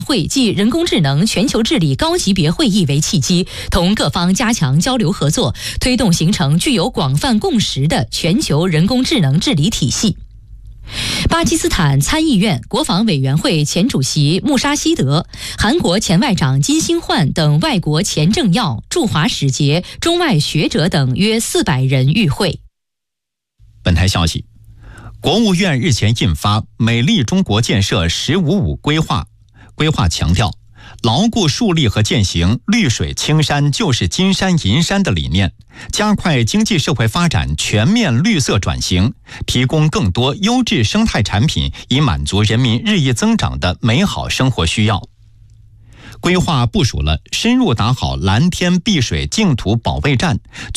会暨人工智能全球治理高级别会议为契机，同各方加强交流合作，推动形成具有广泛共识的全球人工智能治理体系。巴基斯坦参议院国防委员会前主席穆沙希德、韩国前外长金星焕等外国前政要、驻华使节、中外学者等约400人与会。 本台消息，国务院日前印发《美丽中国建设“15+5”规划》，规划强调牢固树立和践行绿水青山就是金山银山的理念，加快经济社会发展全面绿色转型，提供更多优质生态产品，以满足人民日益增长的美好生活需要。规划部署了深入打好蓝天碧水净土保卫战，